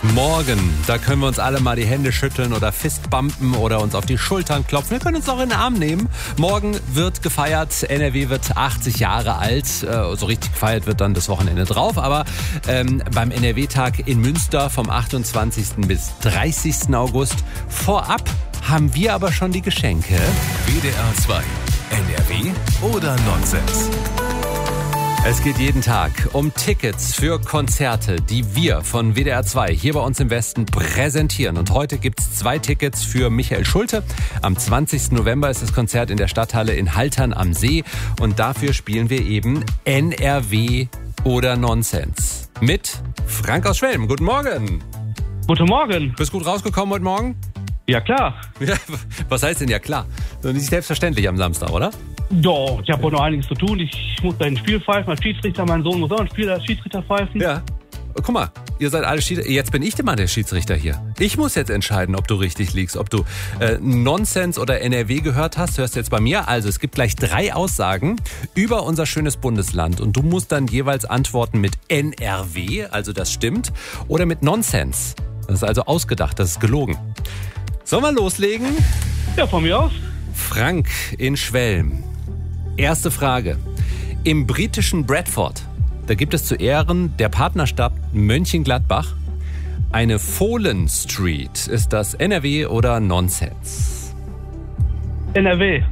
Morgen, da können wir uns alle mal die Hände schütteln oder fistbumpen oder uns auf die Schultern klopfen. Wir können uns auch in den Arm nehmen. Morgen wird gefeiert, NRW wird 80 Jahre alt. So richtig gefeiert wird dann das Wochenende drauf. Aber beim NRW-Tag in Münster vom 28. bis 30. August vorab haben wir aber schon die Geschenke. WDR 2, NRW oder Nonsens? Es geht jeden Tag um Tickets für Konzerte, die wir von WDR 2 hier bei uns im Westen präsentieren. Und heute gibt's 2 Tickets für Michael Schulte. Am 20. November ist das Konzert in der Stadthalle in Haltern am See. Und dafür spielen wir eben NRW oder Nonsens. Mit Frank aus Schwelm. Guten Morgen. Guten Morgen. Bist gut rausgekommen heute Morgen? Ja, klar. Ja, was heißt denn ja klar? Nicht selbstverständlich am Samstag, oder? Doch, ich habe noch einiges zu tun. Ich muss da ein Spiel pfeifen als Schiedsrichter. Mein Sohn muss auch ein Spiel als Schiedsrichter pfeifen. Ja. Guck mal, ihr seid alle Schiedsrichter. Jetzt bin ich immer der Schiedsrichter hier. Ich muss jetzt entscheiden, ob du richtig liegst, ob du Nonsens oder NRW gehört hast. Hörst du jetzt bei mir. Also es gibt gleich 3 Aussagen über unser schönes Bundesland. Und du musst dann jeweils antworten mit NRW, also das stimmt, oder mit Nonsens. Das ist also ausgedacht, das ist gelogen. Sollen wir loslegen? Ja, von mir aus. Frank in Schwelm. Erste Frage. Im britischen Bradford, da gibt es zu Ehren der Partnerstadt Mönchengladbach eine Fohlen Street. Ist das NRW oder Nonsens? NRW.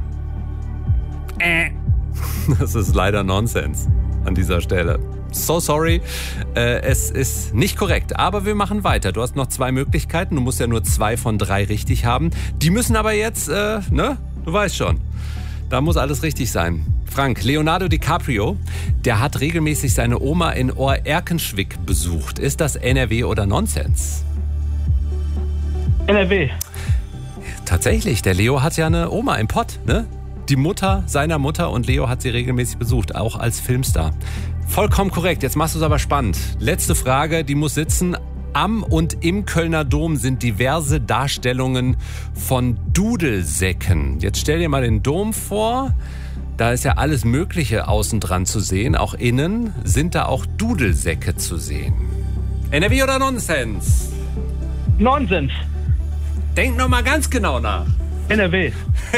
Das ist leider Nonsens an dieser Stelle. So sorry, es ist nicht korrekt, aber wir machen weiter. Du hast noch 2 Möglichkeiten, du musst ja nur 2 von 3 richtig haben. Die müssen aber jetzt, du weißt schon, da muss alles richtig sein. Frank, Leonardo DiCaprio, der hat regelmäßig seine Oma in Ohr-Erkenschwick besucht. Ist das NRW oder Nonsens? NRW. Tatsächlich, der Leo hat ja eine Oma im Pott, ne? Die Mutter seiner Mutter und Leo hat sie regelmäßig besucht, auch als Filmstar. Vollkommen korrekt, jetzt machst du es aber spannend. Letzte Frage, die muss sitzen. Am und im Kölner Dom sind diverse Darstellungen von Dudelsäcken. Jetzt stell dir mal den Dom vor, da ist ja alles Mögliche außen dran zu sehen, auch innen sind da auch Dudelsäcke zu sehen. NRW oder Nonsens? Nonsens. Denk noch mal ganz genau nach. NRW.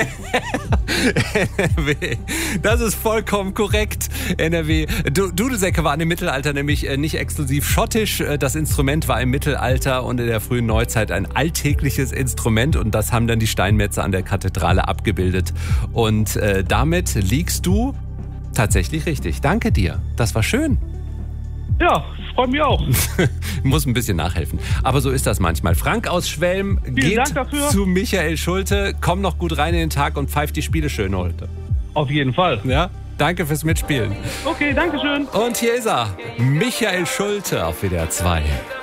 NRW. Das ist vollkommen korrekt. NRW. Dudelsäcke waren im Mittelalter nämlich nicht exklusiv schottisch. Das Instrument war im Mittelalter und in der frühen Neuzeit ein alltägliches Instrument und das haben dann die Steinmetze an der Kathedrale abgebildet. Und damit liegst du tatsächlich richtig. Danke dir. Das war schön. Ja, freut mich auch. Muss ein bisschen nachhelfen. Aber so ist das manchmal. Frank aus Schwelm geht zu Michael Schulte. Komm noch gut rein in den Tag und pfeift die Spiele schön heute. Auf jeden Fall. Ja, danke fürs Mitspielen. Okay, danke schön. Und hier ist er, Michael Schulte auf WDR 2.